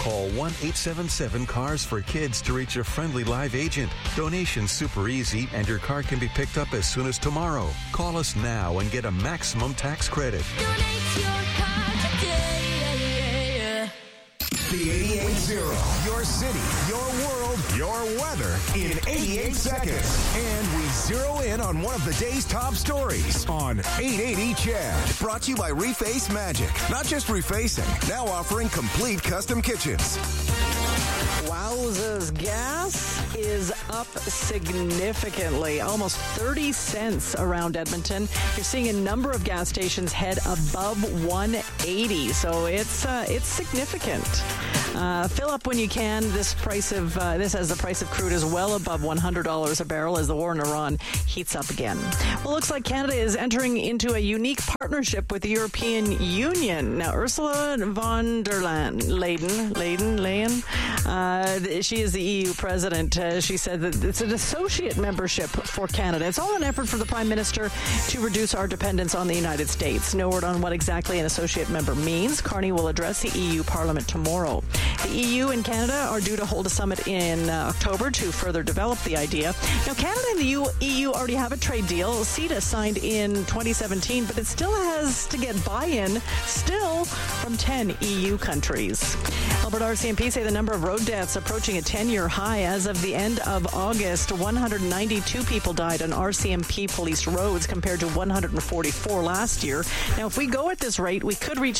Call 1-877-CARS-FOR-KIDS to reach a friendly live agent. Donation's super easy, and your car can be picked up as soon as tomorrow. Call us now and get a maximum tax credit. Donate your car today. The 88.0. Your city, your world, your weather in 88 seconds. And we zero in on one of the day's top stories on 880 Chad. Brought to you by Reface Magic. Not just refacing, now offering complete custom kitchens. Wowzers, gas is up significantly, almost 30 cents around Edmonton. You're seeing a number of gas stations head above 180, so it's significant. Fill up when you can. This as the price of crude is well above $100 a barrel as the war in Iran heats up again. Well, looks like Canada is entering into a unique partnership with the European Union. Now, Ursula von der Leyen, she is the EU president. She said that it's an associate membership for Canada. It's all an effort for the Prime Minister to reduce our dependence on the United States. No word on what exactly an associate member means. Carney will address the EU Parliament tomorrow. The EU and Canada are due to hold a summit in October to further develop the idea. Now, Canada and the EU already have a trade deal. CETA signed in 2017, but it still has to get buy-in still from 10 EU countries. Alberta RCMP say the number of road deaths approaching a 10-year high. As of the end of August, 192 people died on RCMP police roads compared to 144 last year. Now, if we go at this rate, we could reach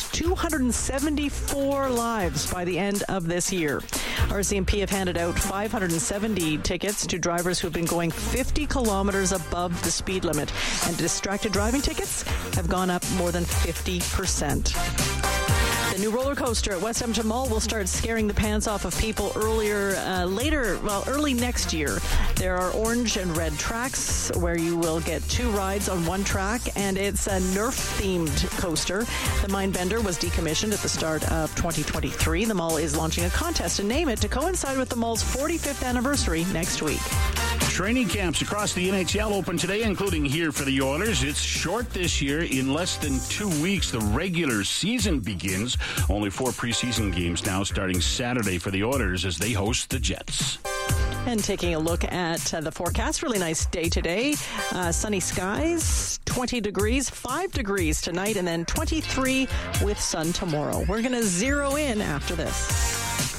274 lives by the end of this year. RCMP have handed out 570 tickets to drivers who've been going 50 kilometers above the speed limit, and distracted driving tickets have gone up more than 50%. The new roller coaster at West Edmonton Mall will start scaring the pants off of people early next year. There are orange and red tracks where you will get 2 rides on one track, and it's a Nerf-themed coaster. The Mindbender was decommissioned at the start of 2023. The mall is launching a contest to name it to coincide with the mall's 45th anniversary next week. Training camps across the NHL open today, including here for the Oilers. It's short this year. In less than 2 weeks, the regular season begins. Only 4 preseason games now, starting Saturday for the Oilers as they host the Jets. And taking a look at the forecast, really nice day today. Sunny skies, 20 degrees, 5 degrees tonight, and then 23 with sun tomorrow. We're going to zero in after this.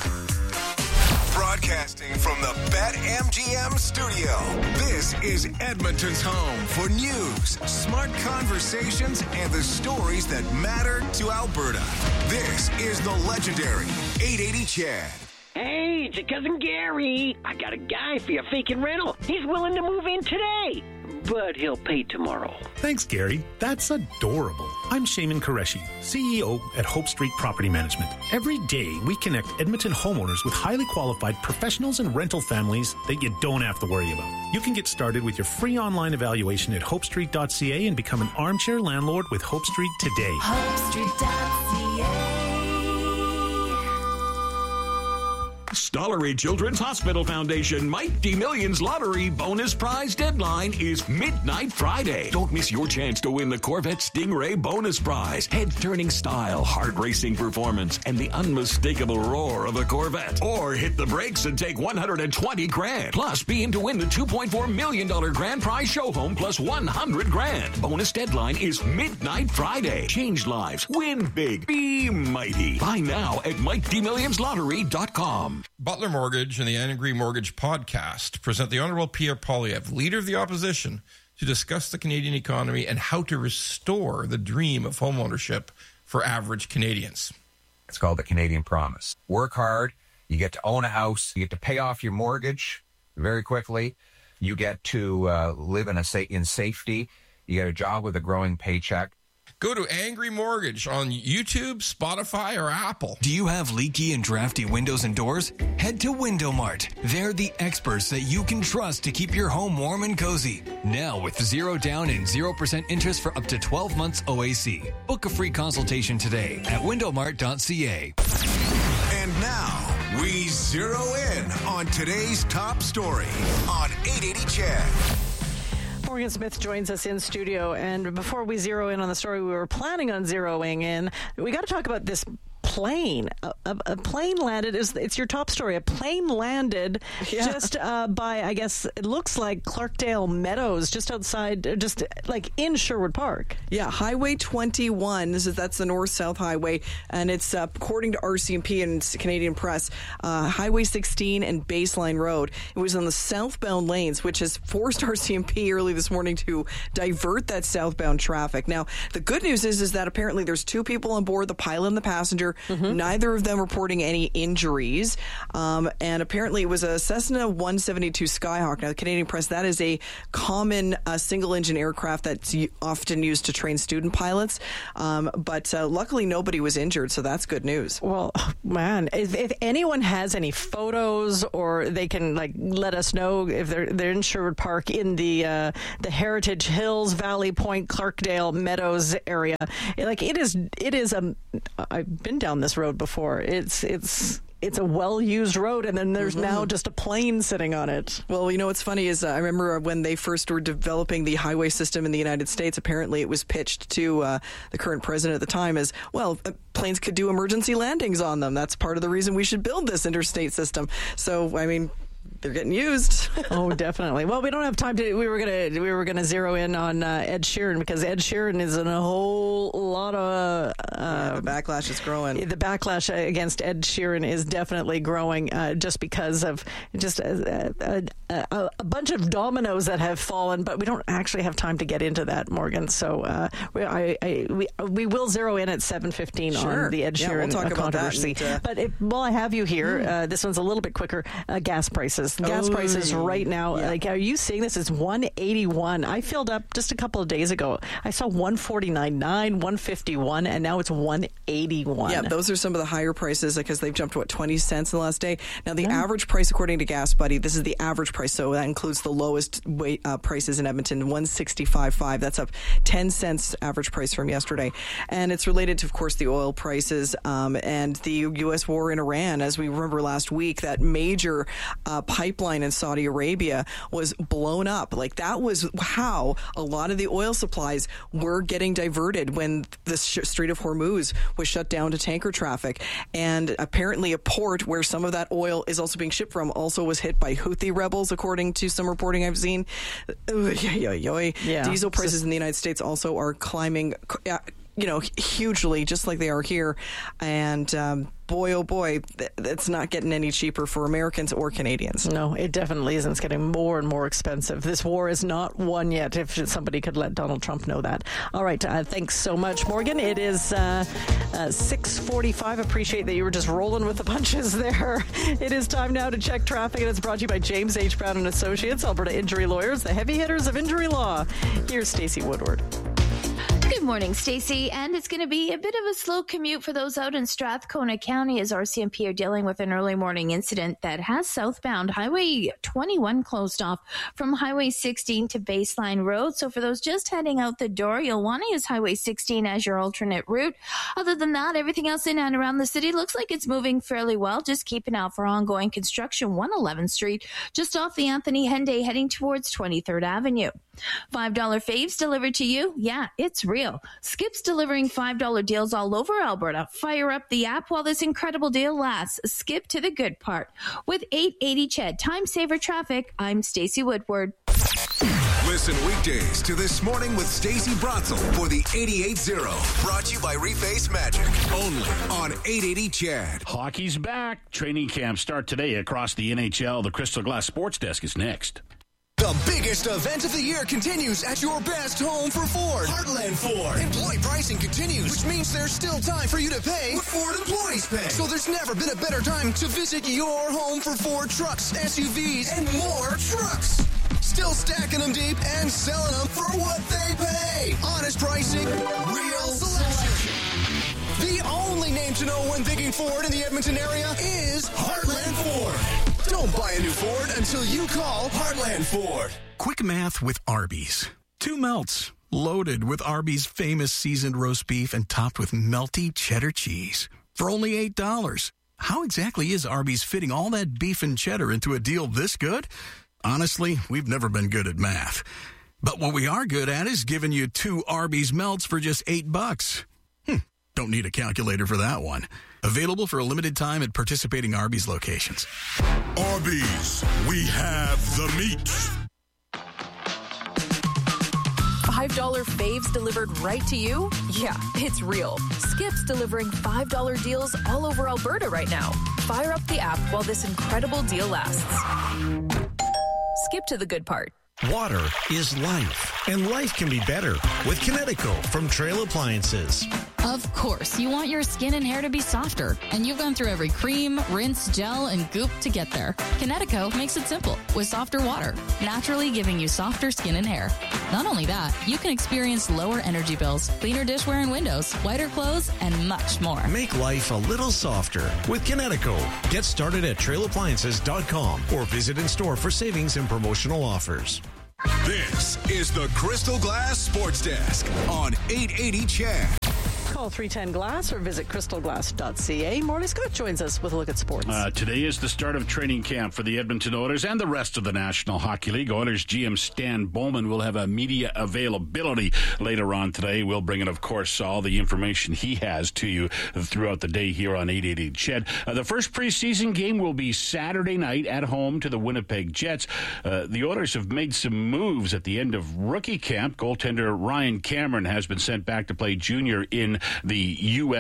Broadcasting from the BetMGM studio, this is Edmonton's home for news, smart conversations, and the stories that matter to Alberta. This is the legendary 880 Chad. Hey, it's your cousin Gary. I got a guy for your vacant rental. He's willing to move in today, but he'll pay tomorrow. Thanks, Gary. That's adorable. I'm Shaman Qureshi, CEO at Hope Street Property Management. Every day, we connect Edmonton homeowners with highly qualified professionals and rental families that you don't have to worry about. You can get started with your free online evaluation at hopestreet.ca and become an armchair landlord with Hope Street today. HopeStreet.ca. Stollery Children's Hospital Foundation Mighty Millions Lottery bonus prize deadline is midnight Friday. Don't miss your chance to win the Corvette Stingray bonus prize. Head-turning style, heart-racing performance, and the unmistakable roar of a Corvette. Or hit the brakes and take $120,000. Plus, be in to win the $2.4 million grand prize show home plus $100,000. Bonus deadline is midnight Friday. Change lives. Win big. Be mighty. Buy now at MightyMillionsLottery.com. Butler Mortgage and the Angry Mortgage podcast present the Honorable Pierre Poilievre, Leader of the Opposition, to discuss the Canadian economy and how to restore the dream of homeownership for average Canadians. It's called the Canadian Promise. Work hard, you get to own a house, you get to pay off your mortgage very quickly, you get to live in safety, you get a job with a growing paycheck. Go to Angry Mortgage on YouTube, Spotify, or Apple. Do you have leaky and drafty windows and doors? Head to Window Mart. They're the experts that you can trust to keep your home warm and cozy. Now with 0 down and 0% interest for up to 12 months OAC. Book a free consultation today at windowmart.ca. And now, we zero in on today's top story on 880 Chad. Morgan Smith joins us in studio, and before we zero in on the story we were planning on zeroing in, we got to talk about this plane. A plane landed. It's your top story. A plane landed just by, I guess, it looks like Clarkdale Meadows, just outside, just like in Sherwood Park. Yeah, Highway 21. That's the north-south highway, and it's according to RCMP and Canadian Press, Highway 16 and Baseline Road. It was on the southbound lanes, which has forced RCMP early this morning to divert that southbound traffic. Now, the good news is that apparently there's two people on board, the pilot and the passenger. Neither of them reporting any injuries. And apparently it was a Cessna 172 Skyhawk. Now, the Canadian Press, that is a common single-engine aircraft that's often used to train student pilots. But luckily nobody was injured, so that's good news. Well, man, if anyone has any photos, or they can let us know if they're in Sherwood Park in the Heritage Hills, Valley Point, Clarkdale Meadows area. It is I've been down this road before. It's a well-used road, and then there's now just a plane sitting on it. Well, what's funny is I remember when they first were developing the highway system in the United States, apparently it was pitched to the current president at the time as, well, planes could do emergency landings on them. That's part of the reason we should build this interstate system. So, I mean, they're getting used. Oh, definitely. Well, we don't have time to. We were gonna zero in on Ed Sheeran, because Ed Sheeran is in a whole lot of. The backlash is growing. The backlash against Ed Sheeran is definitely growing, just because of just a bunch of dominoes that have fallen. But we don't actually have time to get into that, Morgan. So we will zero in at 7:15 on the Ed Sheeran we'll talk controversy. About that but while I have you here, this one's a little bit quicker. Gas prices. Gas prices right now, are you seeing this? It's $1.81. I filled up just a couple of days ago. I saw $1.49.9, $1.51, and now it's $1.81. Yeah, those are some of the higher prices because they've jumped to 20 cents in the last day. Now, the average price, according to Gas Buddy, this is the average price, so that includes the lowest prices in Edmonton, $1.65.5. That's up 10 cents average price from yesterday, and it's related to, of course, the oil prices and the U.S. war in Iran. As we remember last week, that major pipeline in Saudi Arabia was blown up. That was how a lot of the oil supplies were getting diverted when the Strait of Hormuz was shut down to tanker traffic. And apparently a port where some of that oil is also being shipped from also was hit by Houthi rebels, according to some reporting I've seen. Diesel prices in the United States also are climbing hugely, just like they are here. And boy, oh boy, it's not getting any cheaper for Americans or Canadians. No, it definitely isn't. It's getting more and more expensive. This war is not won yet, if somebody could let Donald Trump know that. All right, thanks so much, Morgan. It is 6:45. Appreciate that you were just rolling with the punches there. It is time now to check traffic, and it's brought to you by James H. Brown & Associates, Alberta Injury Lawyers, the heavy hitters of injury law. Here's Stacey Woodward. Good morning, Stacey. And it's going to be a bit of a slow commute for those out in Strathcona County as RCMP are dealing with an early morning incident that has southbound Highway 21 closed off from Highway 16 to Baseline Road. So for those just heading out the door, you'll want to use Highway 16 as your alternate route. Other than that, everything else in and around the city looks like it's moving fairly well. Just keep an eye out for ongoing construction, 111th Street, just off the Anthony Henday heading towards 23rd Avenue. $5 faves delivered to you. Yeah, it's real. Skip's delivering $5 deals all over Alberta. Fire up the app while this incredible deal lasts. Skip to the good part. With 880 CHED Time Saver Traffic, I'm Stacey Woodward. Listen weekdays to This Morning with Stacey Bratzel for the 88.0. Brought to you by Reface Magic. Only on 880 CHED. Hockey's back. Training camps start today across the NHL. The Crystal Glass Sports Desk is next. The biggest event of the year continues at your best home for Ford. Heartland Ford. Employee pricing continues, which means there's still time for you to pay what Ford employees pay. So there's never been a better time to visit your home for Ford trucks, SUVs, and more trucks. Still stacking them deep and selling them for what they pay. Honest pricing, real selection. The only name to know when thinking Ford in the Edmonton area is Heartland Ford. Don't buy a new Ford until you call Heartland Ford. Quick math with Arby's. 2 melts, loaded with Arby's famous seasoned roast beef and topped with melty cheddar cheese. For only $8. How exactly is Arby's fitting all that beef and cheddar into a deal this good? Honestly, we've never been good at math. But what we are good at is giving you 2 Arby's melts for just $8. Don't need a calculator for that one. Available for a limited time at participating Arby's locations. Arby's, we have the meat. $5 faves delivered right to you? Yeah, it's real. Skip's delivering $5 deals all over Alberta right now. Fire up the app while this incredible deal lasts. Skip to the good part. Water is life, and life can be better with Kinetico from Trail Appliances. Of course, you want your skin and hair to be softer, and you've gone through every cream, rinse, gel, and goop to get there. Kinetico makes it simple with softer water, naturally giving you softer skin and hair. Not only that, you can experience lower energy bills, cleaner dishware and windows, whiter clothes, and much more. Make life a little softer with Kinetico. Get started at trailappliances.com or visit in store for savings and promotional offers. This is the Crystal Glass Sports Desk on 880 CHED. Call 310-GLASS or visit crystalglass.ca. Morley Scott joins us with a look at sports. Today is the start of training camp for the Edmonton Oilers and the rest of the National Hockey League. Oilers GM Stan Bowman will have a media availability later on today. We'll bring in, of course, all the information he has to you throughout the day here on 880 CHED. The first preseason game will be Saturday night at home to the Winnipeg Jets. The Oilers have made some moves at the end of rookie camp. Goaltender Ryan Cameron has been sent back to play junior in the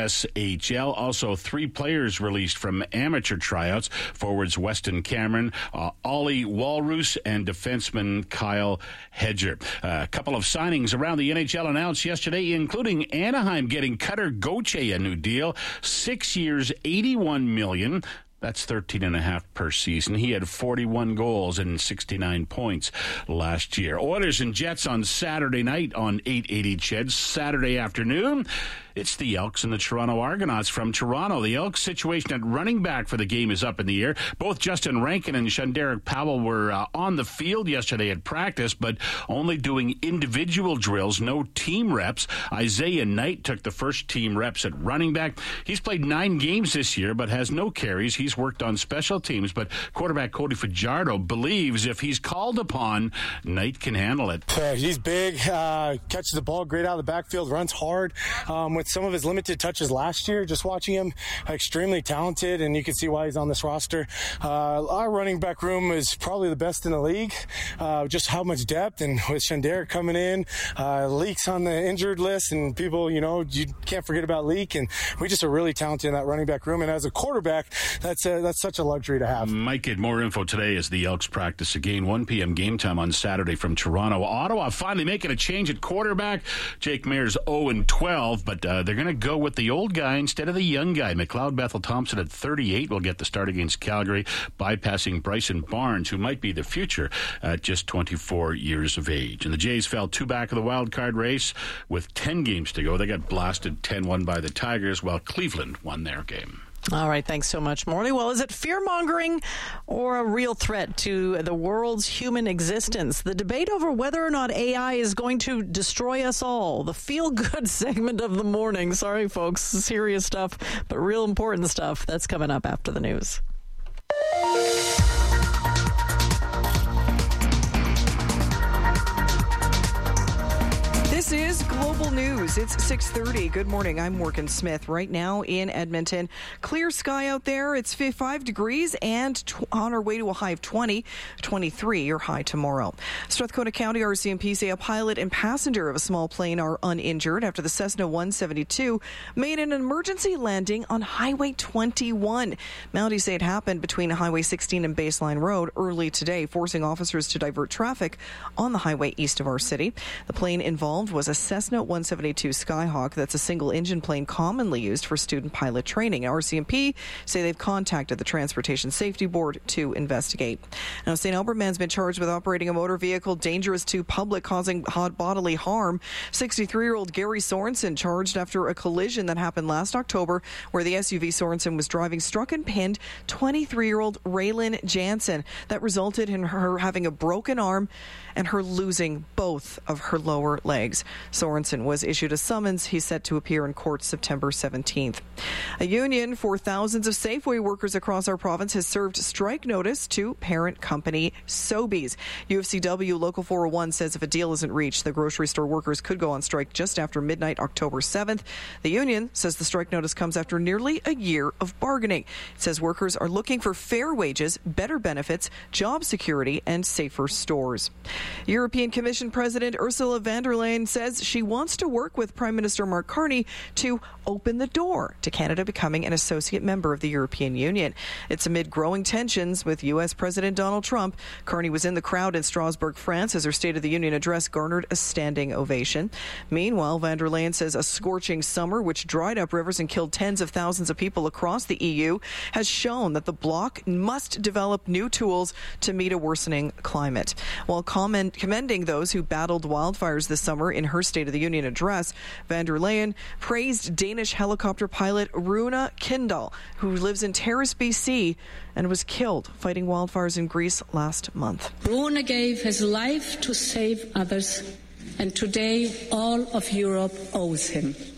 USHL. Also, 3 players released from amateur tryouts. Forwards Weston Cameron, Ollie Walrus, and defenseman Kyle Hedger. A couple of signings around the NHL announced yesterday, including Anaheim getting Cutter Gauthier a new deal. 6 years, $81 million. That's 13.5 per season. He had 41 goals and 69 points last year. Oilers and Jets on Saturday night on 880 CHED. Saturday afternoon, it's the Elks and the Toronto Argonauts from Toronto. The Elks' situation at running back for the game is up in the air. Both Justin Rankin and Shanderick Powell were on the field yesterday at practice, but only doing individual drills, no team reps. Isaiah Knight took the first team reps at running back. He's played 9 games this year, but has no carries. He's worked on special teams, but quarterback Cody Fajardo believes if he's called upon, Knight can handle it. He's big, catches the ball great out of the backfield, runs hard. With some of his limited touches last year, just watching him, extremely talented, and you can see why he's on this roster. Our running back room is probably the best in the league. Just how much depth, and with Shanderick coming in, Leak's on the injured list, and people, you can't forget about Leak, and we just are really talented in that running back room. And as a quarterback, that's such a luxury to have. Might get more info today as the Elks practice again. 1 p.m. game time on Saturday from Toronto. Ottawa finally making a change at quarterback. Jake Mayer's 0-12, but they're going to go with the old guy instead of the young guy. McLeod Bethel Thompson at 38 will get the start against Calgary, bypassing Bryson Barnes, who might be the future at just 24 years of age. And the Jays fell 2 back of the wild card race with 10 games to go. They got blasted 10-1 by the Tigers, while Cleveland won their game. All right, thanks so much, Morley. Well, is it fear-mongering or a real threat to the world's human existence? The debate over whether or not AI is going to destroy us all. The feel-good segment of the morning. Sorry, folks, serious stuff, but real important stuff. That's coming up after the news. This is Global News. It's 6:30. Good morning. I'm Morgan Smith. Right now in Edmonton, clear sky out there. It's 5 degrees and on our way to a high of 20, 23 your high tomorrow. Strathcona County RCMP say a pilot and passenger of a small plane are uninjured after the Cessna 172 made an emergency landing on Highway 21. Mounties say it happened between Highway 16 and Baseline Road early today, forcing officers to divert traffic on the highway east of our city. The plane involved was a Cessna 172 Skyhawk. That's a single-engine plane commonly used for student pilot training. RCMP say they've contacted the Transportation Safety Board to investigate. Now, St. Albert man's been charged with operating a motor vehicle dangerous to public, causing bodily harm. 63-year-old Gary Sorensen charged after a collision that happened last October where the SUV Sorensen was driving struck and pinned 23-year-old Raylan Jansen. That resulted in her having a broken arm and her losing both of her lower legs. Sorensen was issued a summons. He's set to appear in court September 17th. A union for thousands of Safeway workers across our province has served strike notice to parent company Sobeys. UFCW Local 401 says if a deal isn't reached, the grocery store workers could go on strike just after midnight, October 7th. The union says the strike notice comes after nearly a year of bargaining. It says workers are looking for fair wages, better benefits, job security, and safer stores. European Commission President Ursula von der Leyen says she wants to work with Prime Minister Mark Carney to open the door to Canada becoming an associate member of the European Union. It's amid growing tensions with U.S. President Donald Trump. Carney was in the crowd in Strasbourg, France, as her State of the Union address garnered a standing ovation. Meanwhile, von der Leyen says a scorching summer, which dried up rivers and killed tens of thousands of people across the EU, has shown that the bloc must develop new tools to meet a worsening climate. While commending those who battled wildfires this summer in her State of the Union address, von der Leyen praised Danish helicopter pilot Runa Kindal, who lives in Terrace, BC, and was killed fighting wildfires in Greece last month. Runa gave his life to save others, and today all of Europe owes him.